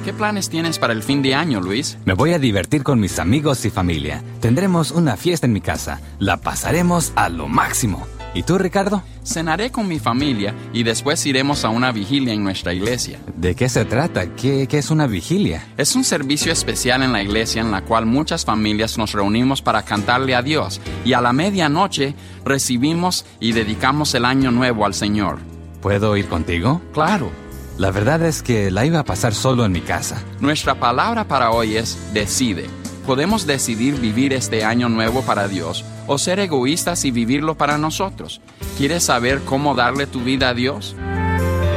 ¿Qué planes tienes para el fin de año, Luis? Me voy a divertir con mis amigos y familia. Tendremos una fiesta en mi casa. La pasaremos a lo máximo. ¿Y tú, Ricardo? Cenaré con mi familia y después iremos a una vigilia en nuestra iglesia. ¿De qué se trata? ¿Qué es una vigilia? Es un servicio especial en la iglesia en la cual muchas familias nos reunimos para cantarle a Dios y a la medianoche recibimos y dedicamos el año nuevo al Señor. ¿Puedo ir contigo? Claro. La verdad es que la iba a pasar solo en mi casa. Nuestra palabra para hoy es decide. Podemos decidir vivir este año nuevo para Dios o ser egoístas y vivirlo para nosotros. ¿Quieres saber cómo darle tu vida a Dios?